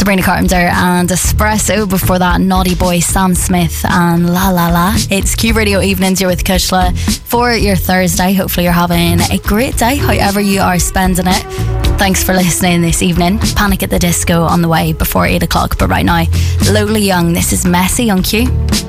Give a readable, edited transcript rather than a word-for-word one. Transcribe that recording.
Sabrina Carpenter and Espresso. Before that, Naughty Boy, Sam Smith and La La La. It's Q Radio Evenings. You're with Kushla for your Thursday. Hopefully you're having a great day, however you are spending it. Thanks for listening this evening. Panic at the Disco on the way before 8 o'clock. But right now, Lola Young, this is Messy on Q.